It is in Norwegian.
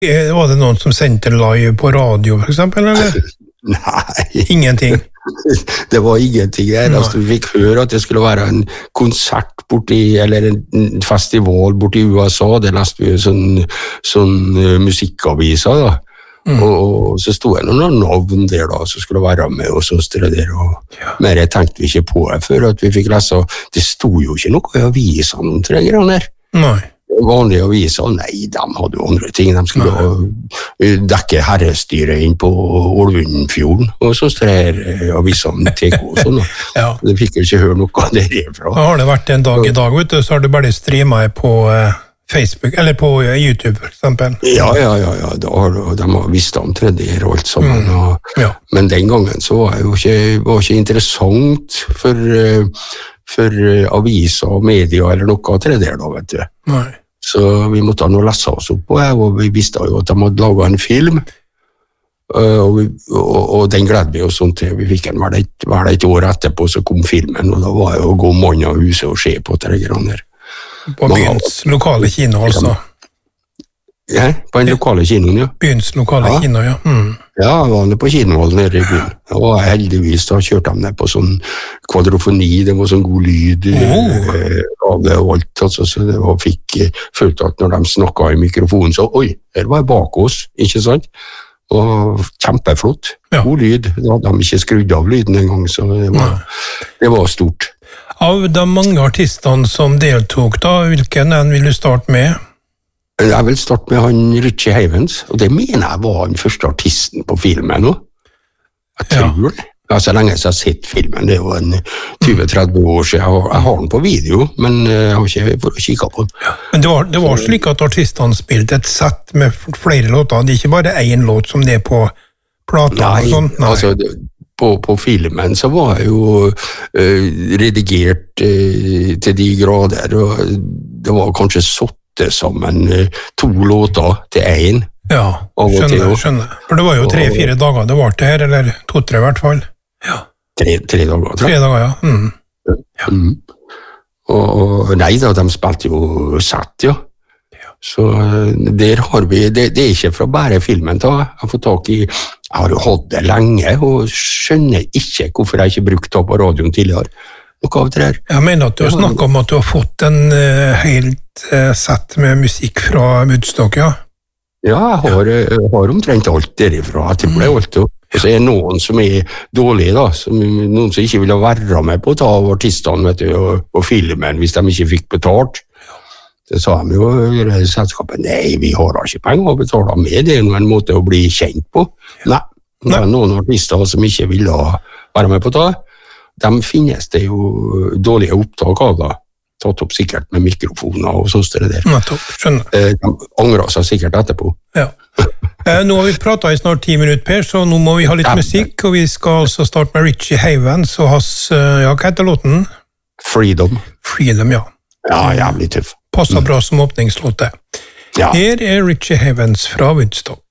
Var det noen som sendte live på radio, for eksempel, eller? Nei. Ingenting? Det var ingenting der. Altså, vi fikk høre at det skulle være en konsert eller en festival borti USA. Det leste vi sånn musikkaviser, da. Og så stod det noen navn der da, som skulle være med oss og større der, men jeg tenkte vi ikke på det før at vi fikk lese, det stod jo ikke noe i avisene om tre grann her. Nei. Vanlige aviser, nei, de hadde jo andre ting, de skulle dekke herrestyret inn på Ålvundfjorden, og så større avisene TK og sånn, Ja. Det fikk jo ikke høre noe derifra. Har det vært en dag i dag, vet du, så har du bare streamet på Facebook, eller på YouTube, for eksempel. Ja, de har visst om tredje og alt sammen, men den gangen så var det jo ikke interessant for aviser og medier eller noe tredje da, vet du. Nei. Så vi måtte nå lese oss opp på det, og vi visste jo at de hadde laget en film, og den gledde vi oss sånn til. Vi fikk en vel et år etterpå, så kom filmen, og da var det å gå mann av huset og se på det grann her. På byens lokale kino, altså. Ja, på den lokale kinoen, ja. Byens lokale kino, ja. Ja, jeg var på kinoen nede i byen. Og heldigvis da kjørte de ned på sånn kvadrofoni, det var sånn god lyd av det og alt, altså, så det fikk følt at når de snakket i mikrofonen, så oi, her var jeg bak oss, ikke sant? Og kjempeflott, god lyd. Da hadde de ikke skrudd av lyden en gang, så det var stort. Av de mange artistene som deltok da, hvilken en vil du starte med? Jeg vil starte med han Richie Havens, og det mener jeg var den første artisten på filmen nå. Jeg tror det. Så lenge jeg har sett filmen, det er jo en 20-30 år siden. Jeg har den på video, men jeg har ikke fått kikket på den. Men det var slik at artistene spilte et sett med flere låter, det er ikke bare en låt som det er på plata og sånt? Nei, altså på filmen så var jeg jo redigert til de grader, og det var kanskje satt sammen 2 låter til en. Ja, skjønner. For det var jo 3-4 dager det var til her, eller 2-3 i hvert fall. Ja. 3 dager, tror jeg. 3 dager, ja. Og nei da, de spilte jo sett, ja. Så der har vi, det er ikke fra bare filmen da, jeg har fått tak i, jeg har jo hatt det lenge, og skjønner ikke hvorfor jeg ikke brukte det på radioen tidligere. Noe av det der. Jeg mener at du har snakket om at du har fått en helt sett med musikk fra Woodstock, ja? Ja, jeg har omtrent alt derifra, jeg tror det er alt. Og så er det noen som er dårlige da, noen som ikke vil være med på å ta av artistene, vet du, og filmen hvis de ikke fikk betalt. Det sa de jo i selskapet, nei, vi har ikke penger å betale med, det er en måte å bli kjent på. Nei, det er noen artister som ikke vil være med på det. De finnes det jo dårlige opptak av da, tatt opp sikkert med mikrofoner og sånt det der. Skjønner. De angrer seg sikkert etterpå. Ja. Nå har vi pratet i snart 10 minutter, Per, så nå må vi ha litt musikk, og vi skal altså starte med Richie Havens, og hans, hva heter låten? Freedom. Freedom, ja. Ja, jævlig tøff. Passer bra som åpningslåte. Her er Richie Havens fra Woodstock.